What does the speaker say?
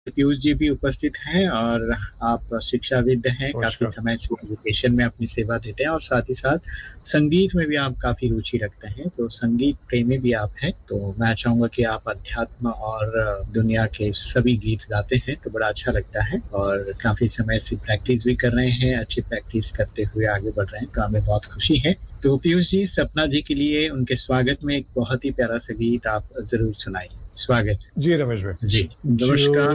पीयूष जी भी उपस्थित हैं और आप शिक्षाविद हैं, काफी नमस्कार। समय से एजुकेशन में अपनी सेवा देते हैं और साथ ही साथ संगीत में भी आप काफी रुचि रखते हैं, तो संगीत प्रेमी भी आप हैं। तो मैं चाहूंगा कि आप अध्यात्म और दुनिया के सभी गीत गाते हैं, तो बड़ा अच्छा लगता है और काफी समय से प्रैक्टिस भी कर रहे हैं, अच्छी प्रैक्टिस करते हुए आगे बढ़ रहे हैं, तो हमें बहुत खुशी है। तो पीयूष जी, सपना जी के लिए उनके स्वागत में एक बहुत ही प्यारा सा गीत आप जरूर सुनाइए। स्वागत। जी रमेश भाई। जी जो नमस्कार।